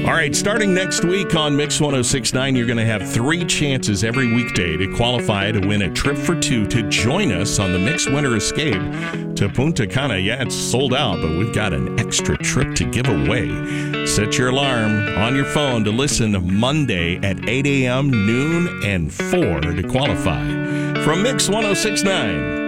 All right, starting next week on Mix 106.9, you're going to have 3 chances every weekday to qualify to win a trip for 2 to join us on the Mix Winter Escape to Punta Cana. Yeah, it's sold out, but we've got an extra trip to give away. Set your alarm on your phone to listen Monday at 8 a.m., noon, and 4 to qualify. From Mix 106.9.